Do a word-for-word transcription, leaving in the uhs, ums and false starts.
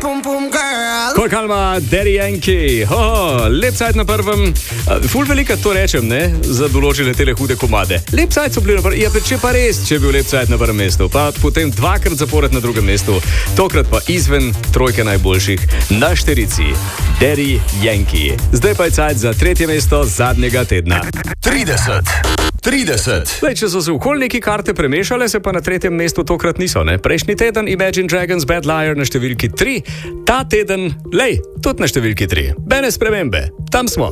Ko kalma, Daddy Yankee, oh, lep sajt na prvem, ful velika to rečem, ne, za določene tele hude komade. Lep sajt so bili na prvem, ja, če pa res, če je bil lep sajt na prvem mestu, pa potem dvakrat zapored na drugem mestu, tokrat pa izven trojke najboljših, na šterici, Daddy Yankee. Zdaj pa je sajt za tretje mesto zadnjega tedna. trideset. trideset. Zdaj, če so se okoli neki karte premešale, se pa na tretjem mestu tokrat niso, ne? Prejšnji teden Imagine Dragons Bad Liar na številki tri, ta teden, lej, tudi na številki tri. Bene spremembe, tam smo.